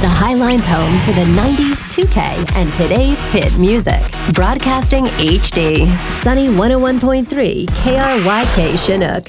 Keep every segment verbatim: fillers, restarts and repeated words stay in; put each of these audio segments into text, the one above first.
The Highlines home for the nineties, two K, and today's hit music. Broadcasting H D. Sunny one oh one point three K R Y K Chinook.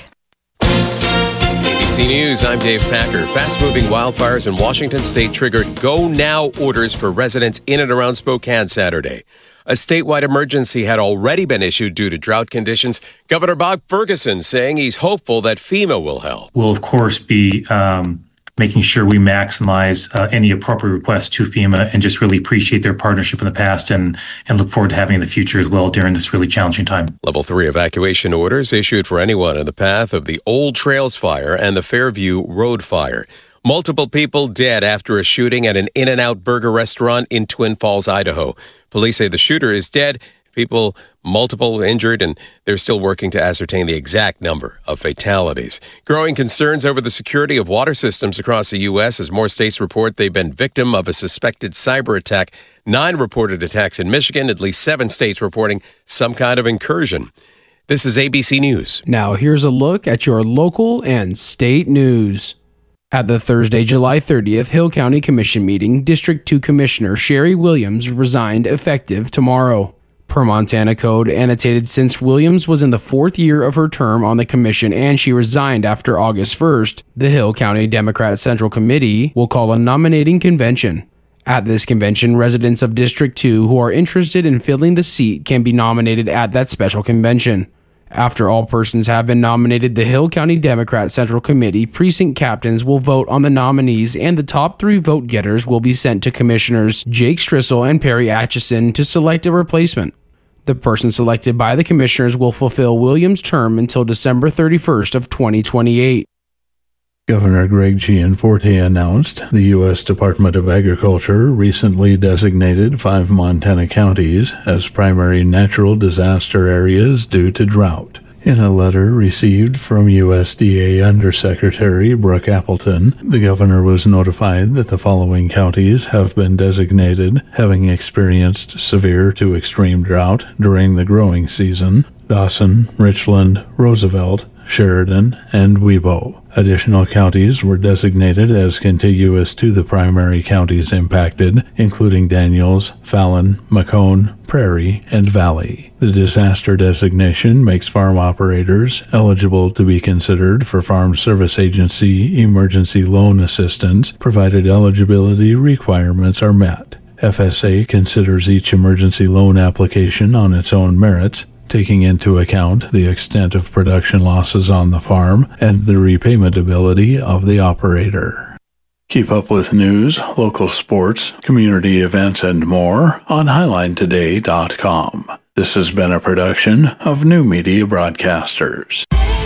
A B C News, I'm Dave Packer. Fast-moving wildfires in Washington state triggered go-now orders for residents in and around Spokane Saturday. A statewide emergency had already been issued due to drought conditions. Governor Bob Ferguson saying he's hopeful that FEMA will help. We'll, of course, be um, making sure we maximize uh, any appropriate requests to FEMA and just really appreciate their partnership in the past and, and look forward to having in the future as well during this really challenging time. Level three evacuation orders issued for anyone in the path of the Old Trails fire and the Fairview Road fire. Multiple people dead after a shooting at an In-N-Out burger restaurant in Twin Falls, Idaho. Police say the shooter is dead. People, multiple injured, and they're still working to ascertain the exact number of fatalities. Growing concerns over the security of water systems across the U S as more states report they've been victim of a suspected cyber attack. Nine reported attacks in Michigan, at least seven states reporting some kind of incursion. This is A B C News. Now here's a look at your local and state news. At the Thursday, July thirtieth Hill County Commission meeting, District two Commissioner Sherry Williams resigned effective tomorrow. Per Montana Code, annotated since Williams was in the fourth year of her term on the commission and she resigned after August first, the Hill County Democrat Central Committee will call a nominating convention. At this convention, residents of District two who are interested in filling the seat can be nominated at that special convention. After all persons have been nominated, the Hill County Democrat Central Committee precinct captains will vote on the nominees and the top three vote getters will be sent to Commissioners Jake Strissel and Perry Atchison to select a replacement. The person selected by the Commissioners will fulfill Williams' term until December thirty-first of twenty twenty-eight. Governor Greg Gianforte announced the U S Department of Agriculture recently designated five Montana counties as primary natural disaster areas due to drought. In a letter received from U S D A Undersecretary Brooke Appleton, the governor was notified that the following counties have been designated having experienced severe to extreme drought during the growing season: Dawson, Richland, Roosevelt, Sheridan, and Webo. Additional counties were designated as contiguous to the primary counties impacted, including Daniels, Fallon, Macomb, Prairie, and Valley. The disaster designation makes farm operators eligible to be considered for Farm Service Agency emergency loan assistance, provided eligibility requirements are met. F S A considers each emergency loan application on its own merits, taking into account the extent of production losses on the farm and the repayment ability of the operator. Keep up with news, local sports, community events, and more on highline today dot com. This has been a production of New Media Broadcasters.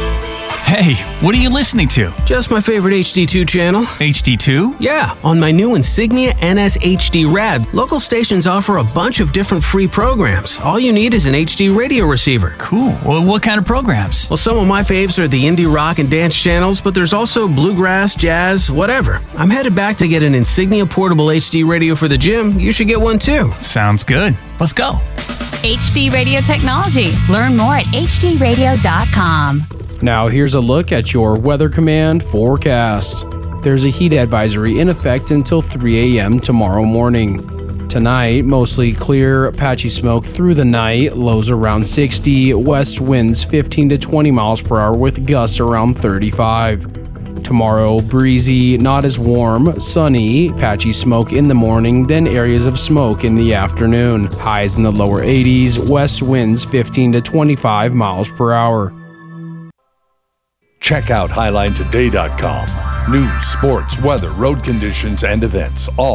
Hey, what are you listening to? Just my favorite H D two channel. H D two? Yeah, on my new Insignia N S H D Red, local stations offer a bunch of different free programs. All you need is an H D radio receiver. Cool. Well, what kind of programs? Well, some of my faves are the indie rock and dance channels, but there's also bluegrass, jazz, whatever. I'm headed back to get an Insignia portable H D radio for the gym. You should get one too. Sounds good. Let's go. H D Radio Technology. Learn more at H D radio dot com. Now here's a look at your Weather Command forecast. There's a heat advisory in effect until three a.m. tomorrow morning. Tonight, mostly clear, patchy smoke through the night, lows around sixty, west winds fifteen to twenty miles per hour with gusts around thirty-five. Tomorrow, breezy, not as warm, sunny, patchy smoke in the morning, then areas of smoke in the afternoon. Highs in the lower eighties, west winds fifteen to twenty-five miles per hour. Check out highline today dot com. News, sports, weather, road conditions, and events all